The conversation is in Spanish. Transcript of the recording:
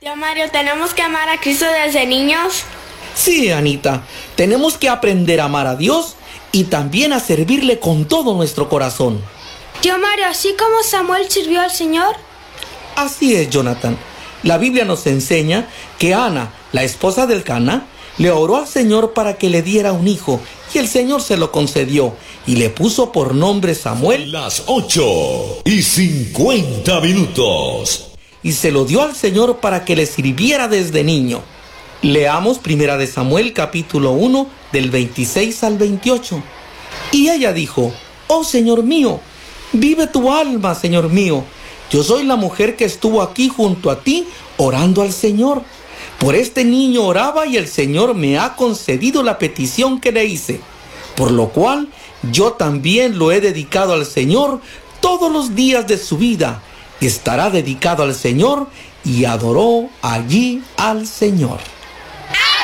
Tío Mario, ¿tenemos que amar a Cristo desde niños? Sí, Anita, tenemos que aprender a amar a Dios y también a servirle con todo nuestro corazón. Tío Mario, ¿así como Samuel sirvió al Señor? Así es, Jonathan. La Biblia nos enseña que Ana, la esposa del Cana, le oró al Señor para que le diera un hijo, y el Señor se lo concedió, y le puso por nombre Samuel. Las 8:50. Y se lo dio al Señor para que le sirviera desde niño. Leamos 1 de Samuel capítulo 1 del 26 al 28. Y ella dijo: «Oh Señor mío, vive tu alma, Señor mío. Yo soy la mujer que estuvo aquí junto a ti orando al Señor. Por este niño oraba y el Señor me ha concedido la petición que le hice, por lo cual yo también lo he dedicado al Señor todos los días de su vida. Estará dedicado al Señor», y adoró allí al Señor.